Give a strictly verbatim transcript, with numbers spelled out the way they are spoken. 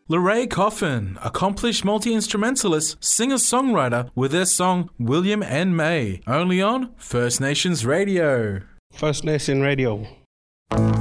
Lorraine Coffin, accomplished multi-instrumentalist, singer-songwriter with their song William and May, only on First Nations Radio. First Nation Radio.